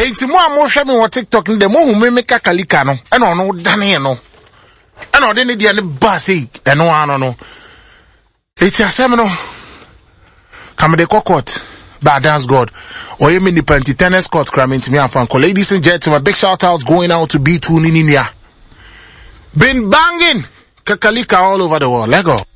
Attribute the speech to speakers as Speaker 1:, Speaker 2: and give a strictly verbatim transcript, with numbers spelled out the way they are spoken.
Speaker 1: Enti mo amhwe me wo TikTok nde mo hu me me kakalika no e no no dane no e no de ne de ne basi e no ano no eti asem no come de court but dance God or you mean the panty tennis court cram into me and fan. Ladies and gentlemen, big shout outs going out to B two Nininia. Been banging kakalika all over the world. Lego.